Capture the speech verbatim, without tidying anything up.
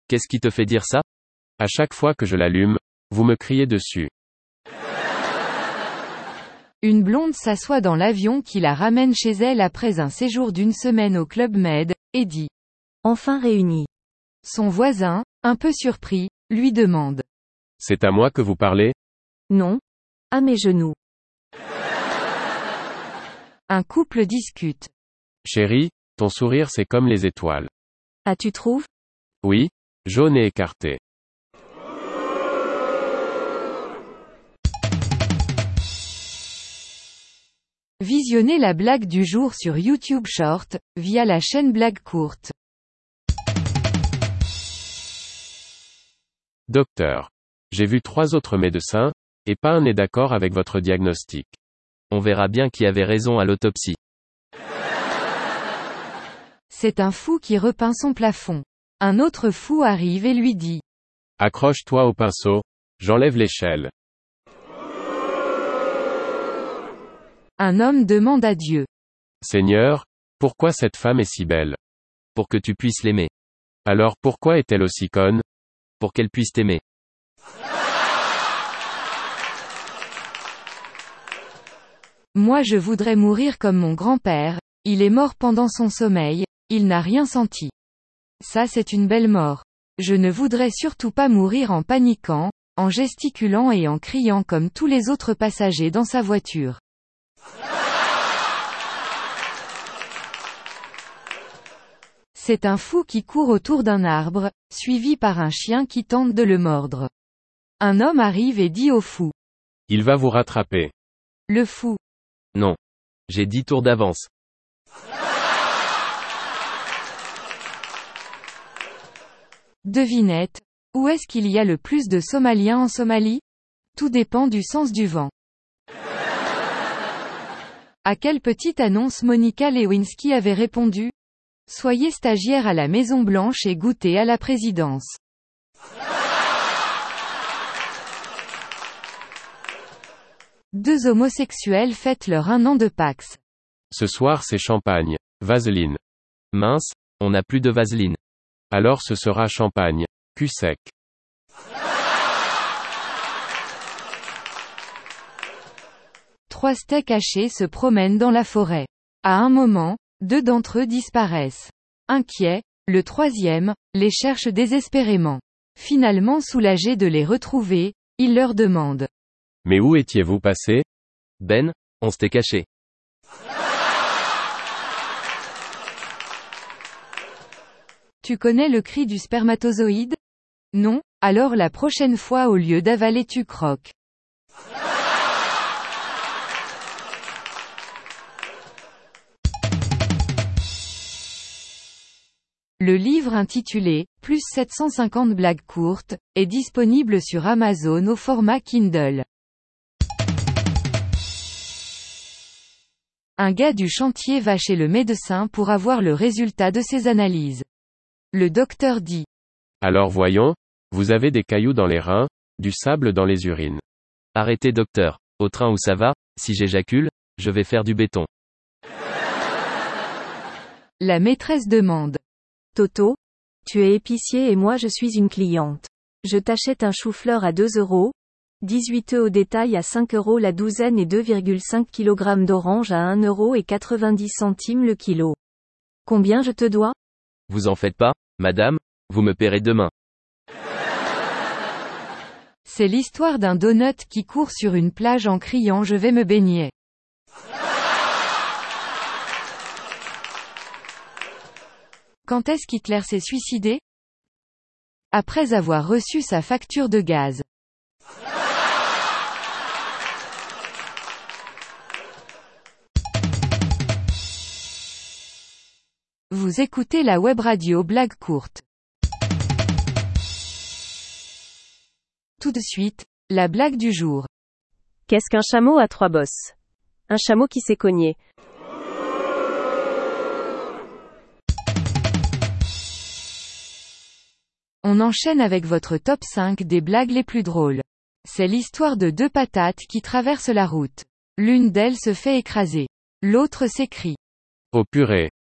Qu'est-ce qui te fait dire ça? À chaque fois que je l'allume, vous me criez dessus. Une blonde s'assoit dans l'avion qui la ramène chez elle après un séjour d'une semaine au Club Med, et dit. Enfin réunis. Son voisin, un peu surpris, lui demande. C'est à moi que vous parlez? Non. À mes genoux. Un couple discute. Chérie, ton sourire c'est comme les étoiles. Ah tu trouves? Oui, jaune et écarté. Visionnez la blague du jour sur YouTube Short, via la chaîne Blague Courte. Docteur. J'ai vu trois autres médecins, et pas un n'est d'accord avec votre diagnostic. On verra bien qui avait raison à l'autopsie. C'est un fou qui repeint son plafond. Un autre fou arrive et lui dit. Accroche-toi au pinceau, j'enlève l'échelle. Un homme demande à Dieu. Seigneur, pourquoi cette femme est si belle? Pour que tu puisses l'aimer. Alors pourquoi est-elle aussi conne? Pour qu'elle puisse t'aimer. Moi je voudrais mourir comme mon grand-père, il est mort pendant son sommeil, il n'a rien senti. Ça c'est une belle mort. Je ne voudrais surtout pas mourir en paniquant, en gesticulant et en criant comme tous les autres passagers dans sa voiture. C'est un fou qui court autour d'un arbre, suivi par un chien qui tente de le mordre. Un homme arrive et dit au fou. Il va vous rattraper. Le fou. Non. J'ai dix tours d'avance. Devinette. Où est-ce qu'il y a le plus de Somaliens en Somalie? Tout dépend du sens du vent. À quelle petite annonce Monica Lewinsky avait répondu? Soyez stagiaire à la Maison Blanche et goûtez à la présidence. Deux homosexuels fêtent leur un an de Pax. Ce soir c'est champagne. Vaseline. Mince, on n'a plus de vaseline. Alors ce sera champagne. Cul sec. Trois steaks hachés se promènent dans la forêt. À un moment, deux d'entre eux disparaissent. Inquiet, le troisième, les cherche désespérément. Finalement soulagé de les retrouver, il leur demande. Mais où étiez-vous passé? Ben, on s'était caché. Tu connais le cri du spermatozoïde? Non? Alors la prochaine fois au lieu d'avaler tu croques. Le livre intitulé « Plus sept cent cinquante blagues courtes » est disponible sur Amazon au format Kindle. Un gars du chantier va chez le médecin pour avoir le résultat de ses analyses. Le docteur dit. Alors voyons, vous avez des cailloux dans les reins, du sable dans les urines. Arrêtez docteur. Au train où ça va, si j'éjacule, je vais faire du béton. La maîtresse demande. Toto, tu es épicier et moi je suis une cliente. Je t'achète un chou-fleur à deux euros, dix-huit œufs au détail à cinq euros la douzaine et deux virgule cinq kilogrammes d'orange à un euro et quatre-vingt-dix centimes le kilo. Combien je te dois? Vous en faites pas, madame, vous me paierez demain. C'est l'histoire d'un donut qui court sur une plage en criant je vais me baigner. Quand est-ce qu'Hitler s'est suicidé? Après avoir reçu sa facture de gaz. Vous écoutez la web radio Blague Courte. Tout de suite, la blague du jour. Qu'est-ce qu'un chameau à trois bosses? Un chameau qui s'est cogné. On enchaîne avec votre top cinq des blagues les plus drôles. C'est l'histoire de deux patates qui traversent la route. L'une d'elles se fait écraser. L'autre s'écrie. Oh purée.